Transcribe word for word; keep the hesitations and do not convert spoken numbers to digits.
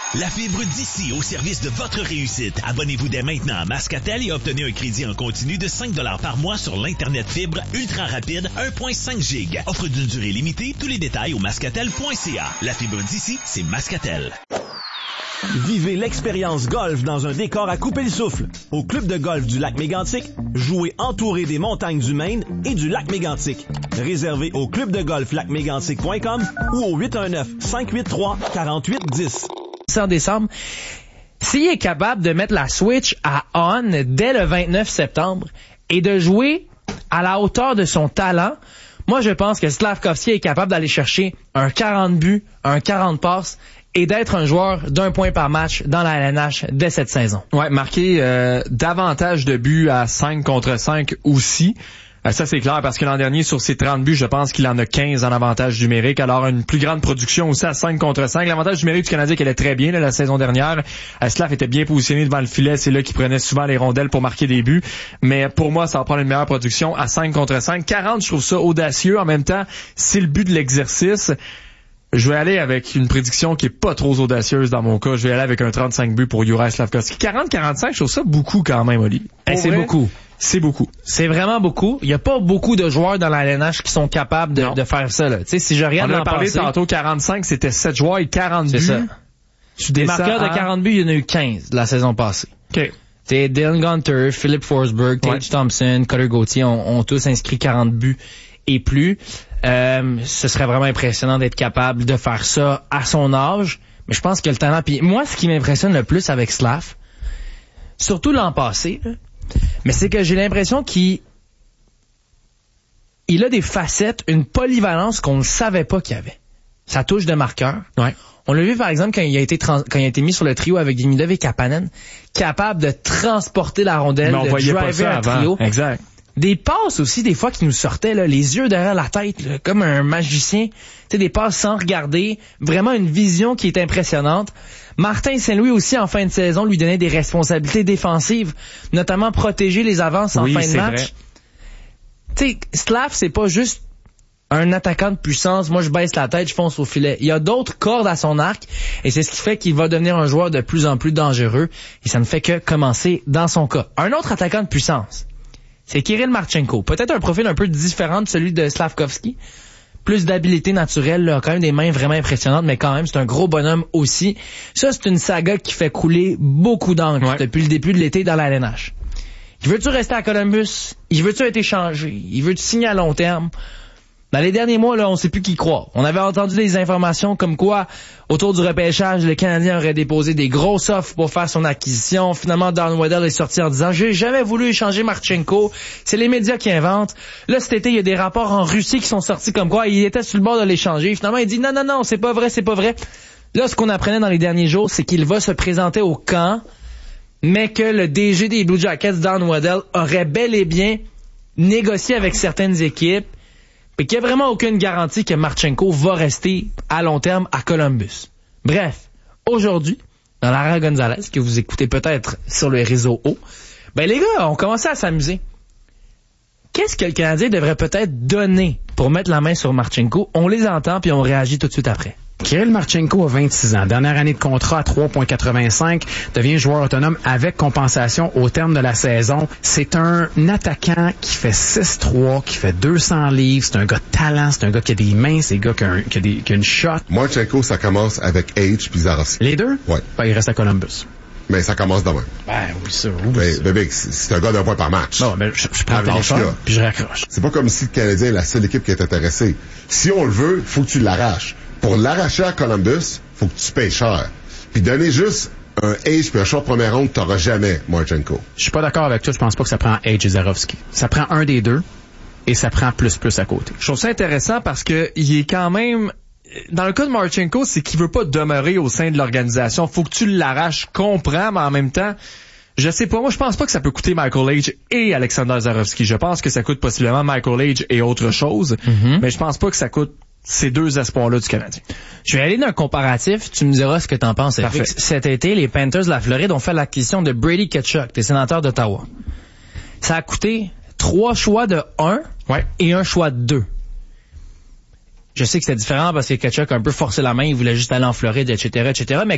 La fibre d'ici au service de votre réussite. Abonnez-vous dès maintenant à Mascatel et obtenez un crédit en continu de cinq dollars par mois sur l'Internet fibre ultra rapide un virgule cinq giga. Offre d'une durée limitée. Tous les détails au mascatel point c a. La fibre d'ici, c'est Mascatel. Vivez l'expérience golf dans un décor à couper le souffle. Au club de golf du lac Mégantic, jouez entouré des montagnes du Maine et du lac Mégantic. Réservé au club de golf lac mégantic point com ou au huit un neuf, cinq huit trois, quatre huit un zéro. En décembre, s'il est capable de mettre la Switch à on dès le vingt-neuf septembre et de jouer à la hauteur de son talent, moi je pense que Slavkovski est capable d'aller chercher un quarante buts, un quarante passes et d'être un joueur d'un point par match dans la L N H dès cette saison. Ouais, marquer euh, davantage de buts à cinq contre cinq aussi. Euh, ça, c'est clair, parce que l'an dernier, sur ses trente buts, je pense qu'il en a quinze en avantage numérique. Alors, une plus grande production aussi à cinq contre cinq. L'avantage numérique du Canadien, qui allait très bien là, la saison dernière. Euh, Slav était bien positionné devant le filet. C'est là qu'il prenait souvent les rondelles pour marquer des buts. Mais pour moi, ça va prendre une meilleure production à cinq contre cinq. quarante, je trouve ça audacieux. En même temps, c'est le but de l'exercice. Je vais aller avec une prédiction qui est pas trop audacieuse dans mon cas. Je vais aller avec un trente-cinq buts pour Juraj Slavkovski. quarante quarante-cinq, je trouve ça beaucoup quand même, Oli. Et c'est vrai, beaucoup. C'est beaucoup. C'est vraiment beaucoup. Il y a pas beaucoup de joueurs dans la L N H qui sont capables de, de faire ça, là. Tu sais, si je regarde On l'an a parlé passé, tantôt, quarante-cinq, c'était sept joueurs et quarante buts. C'est ça. Des marqueurs à... de quarante buts, il y en a eu quinze la saison passée. OK. T'sais, Dylan Gunter, Philip Forsberg, Tage ouais. Thompson, Cutter Gauthier ont, ont tous inscrit quarante buts et plus. Euh, ce serait vraiment impressionnant d'être capable de faire ça à son âge. Mais je pense qu'il a le talent. Puis moi, ce qui m'impressionne le plus avec Slav, surtout l'an passé, là, mais c'est que j'ai l'impression qu'il il a des facettes, une polyvalence qu'on ne savait pas qu'il avait. Sa touche de marqueur. Ouais. On l'a vu, par exemple, quand il a été trans- quand il a été mis sur le trio avec Demidov et Kapanen, capable de transporter la rondelle, mais on de voyait driver pas ça un avant. trio. Exact. Des passes aussi, des fois, qui nous sortaient, là, les yeux derrière la tête, là, comme un magicien. Tu sais, des passes sans regarder. Vraiment une vision qui est impressionnante. Martin Saint-Louis aussi, en fin de saison, lui donnait des responsabilités défensives, notamment protéger les avances en oui, fin de match. Vrai. Tu sais, Slav, c'est pas juste un attaquant de puissance. Moi, je baisse la tête, je fonce au filet. Il y a d'autres cordes à son arc, et c'est ce qui fait qu'il va devenir un joueur de plus en plus dangereux, et ça ne fait que commencer dans son cas. Un autre attaquant de puissance, c'est Kirill Marchenko. Peut-être un profil un peu différent de celui de Slavkovski. Plus d'habileté naturelle, là, quand même des mains vraiment impressionnantes, mais quand même, c'est un gros bonhomme aussi. Ça, c'est une saga qui fait couler beaucoup d'encre ouais. depuis le début de l'été dans la L N H. Il veut-tu rester à Columbus? Il veut-tu être échangé? Il veut-tu signer à long terme? Dans les derniers mois, là, on sait plus qui croire. On avait entendu des informations comme quoi, autour du repêchage, le Canadien aurait déposé des grosses offres pour faire son acquisition. Finalement, Don Waddell est sorti en disant « J'ai jamais voulu échanger Marchenko. » C'est les médias qui inventent. Là, cet été, il y a des rapports en Russie qui sont sortis comme quoi il était sur le bord de l'échanger. Finalement, il dit « Non, non, non, c'est pas vrai, c'est pas vrai. » Là, ce qu'on apprenait dans les derniers jours, c'est qu'il va se présenter au camp, mais que le D G des Blue Jackets, Don Waddell, aurait bel et bien négocié avec certaines équipes, et qu'il n'y a vraiment aucune garantie que Marchenko va rester à long terme à Columbus. Bref, aujourd'hui, dans Lara Gonzalez, que vous écoutez peut-être sur le réseau O, ben les gars ont commencé à s'amuser. Qu'est-ce que le Canadien devrait peut-être donner pour mettre la main sur Marchenko? On les entend, puis on réagit tout de suite après. Kirill Marchenko a vingt-six ans. Dernière année de contrat à trois virgule quatre-vingt-cinq. Devient joueur autonome avec compensation au terme de la saison. C'est un attaquant qui fait six trois, qui fait deux cents livres. C'est un gars de talent. C'est un gars qui a des mains. C'est un gars qui a, un, qui a, des, qui a une shot. Marchenko, ça commence avec H puis Zarovski. Les deux? Ouais. Ben, il reste à Columbus. Mais ça commence demain. Ben oui, ça. Oui, ben, ça. Ben, ben, c'est un gars d'un point par match. Non, mais je, je prends ton shot, puis je raccroche. C'est pas comme si le Canadien est la seule équipe qui est intéressée. Si on le veut, faut que tu l'arraches. Pour l'arracher à Columbus, faut que tu payes cher. Puis donner juste un H puis un short première ronde, t'auras jamais Marchenko. Je suis pas d'accord avec toi. Je pense pas que ça prend H et Zarovski. Ça prend un des deux et ça prend plus plus à côté. Je trouve ça intéressant parce que il est quand même... Dans le cas de Marchenko, c'est qu'il veut pas demeurer au sein de l'organisation. Faut que tu l'arraches, comprends, mais en même temps... Je sais pas, moi je pense pas que ça peut coûter Michael Age et Alexander Zarovski. Je pense que ça coûte possiblement Michael Age et autre chose, mm-hmm. mais je pense pas que ça coûte ces deux espoirs-là du Canadien. Je vais aller dans un comparatif, tu me diras ce que t'en penses. Parfait. Cet été, les Panthers de la Floride ont fait l'acquisition de Brady Tkachuk, des Sénateurs d'Ottawa. Ça a coûté trois choix de un ouais. et un choix de deux. Je sais que c'était différent parce que Tkachuk a un peu forcé la main, il voulait juste aller en Floride, et cetera, et cetera, mais